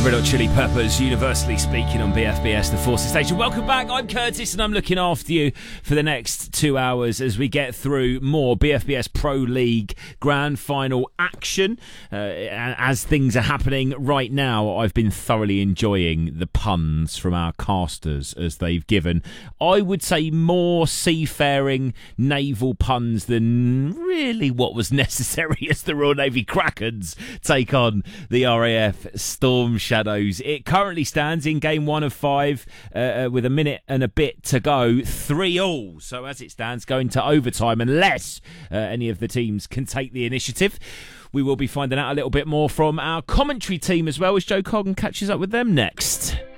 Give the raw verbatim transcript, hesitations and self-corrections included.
Red Hot Chili Peppers, universally speaking on B F B S, the Forces Station. Welcome back, I'm Curtis and I'm looking after you for the next two hours as we get through more B F B S Pro League Grand Final action. Uh, as things are happening right now, I've been thoroughly enjoying the puns from our casters as they've given, I would say, more seafaring naval puns than really what was necessary as the Royal Navy Krakens take on the R A F Storm Shadows. It currently stands in game one of five uh, with a minute and a bit to go, three all. So as it stands, going to overtime unless uh, any of the teams can take the initiative. We will be finding out a little bit more from our commentary team as well as Joe Coggan catches up with them next.